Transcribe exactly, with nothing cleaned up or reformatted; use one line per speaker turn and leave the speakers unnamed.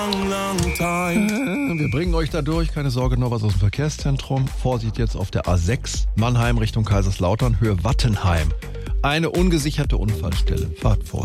Wir bringen euch da durch, keine Sorge, noch was aus dem Verkehrszentrum. Vorsicht jetzt auf der A sechs, Mannheim Richtung Kaiserslautern, Höhe Wattenheim. Eine ungesicherte Unfallstelle. Fahrt vor.